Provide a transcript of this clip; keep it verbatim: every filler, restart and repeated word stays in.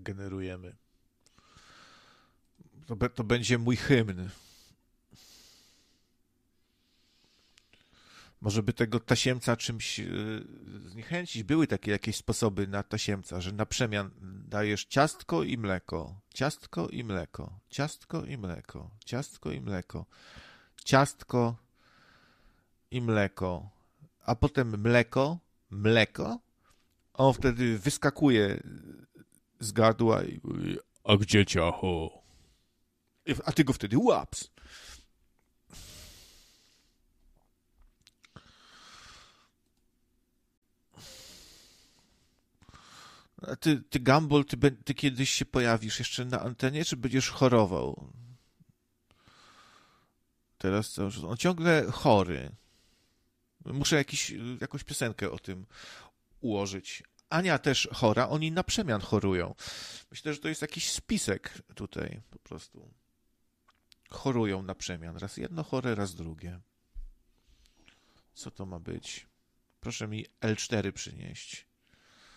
generujemy. To, be, to będzie mój hymn. Może by tego tasiemca czymś yy, zniechęcić. Były takie jakieś sposoby na tasiemca, że na przemian dajesz ciastko i mleko, ciastko i mleko, ciastko i mleko, ciastko i mleko, ciastko i mleko, a potem mleko, mleko, on wtedy wyskakuje z gardła i mówi, a gdzie ciacho? A ty go wtedy łaps. A ty, ty Gumball, ty, ty kiedyś się pojawisz jeszcze na antenie, czy będziesz chorował? Teraz to już, on ciągle chory. Muszę jakiś, jakąś piosenkę o tym ułożyć. Ania też chora, oni na przemian chorują. Myślę, że to jest jakiś spisek tutaj po prostu. Chorują na przemian. Raz jedno chore, raz drugie. Co to ma być? Proszę mi L cztery przynieść.